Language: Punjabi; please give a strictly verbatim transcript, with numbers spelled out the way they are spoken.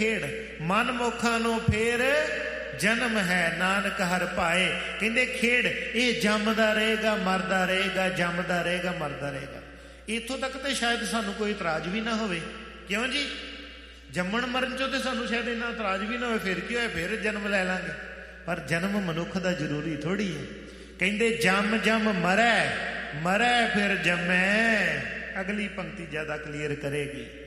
ਖੇਡ ਮਨ ਮੋਖਾਂ ਨੂੰ ਫੇਰ ਜਨਮ ਹੈ ਨਾਨਕ ਹਰ ਪਾਏ। ਕਹਿੰਦੇ ਖੇਡ ਇਹ ਜੰਮਦਾ ਰਹੇਗਾ ਮਰਦਾ ਰਹੇਗਾ, ਜੰਮਦਾ ਰਹੇਗਾ ਮਰਦਾ ਰਹੇਗਾ। ਇੱਥੋਂ ਤੱਕ ਤੇ ਸ਼ਾਇਦ ਸਾਨੂੰ ਕੋਈ ਇਤਰਾਜ਼ ਵੀ ਨਾ ਹੋਵੇ, ਕਿਉਂ ਜੀ? ਜੰਮਣ ਮਰਨ ਚੋਂ ਤੇ ਸਾਨੂੰ ਸ਼ਾਇਦ ਇੰਨਾ ਇਤਰਾਜ਼ ਵੀ ਨਾ ਹੋਵੇ, ਫਿਰ ਕੀ ਹੋਇਆ, ਫਿਰ ਜਨਮ ਲੈ ਲਾਂਗੇ। ਪਰ ਜਨਮ ਮਨੁੱਖ ਦਾ ਜ਼ਰੂਰੀ ਥੋੜ੍ਹੀ ਹੈ। ਕਹਿੰਦੇ ਜੰਮ ਜੰਮ ਮਰੈ, ਮਰੈ ਫਿਰ ਜੰਮੈ। ਅਗਲੀ ਪੰਕਤੀ ਜ਼ਿਆਦਾ ਕਲੀਅਰ ਕਰੇਗੀ।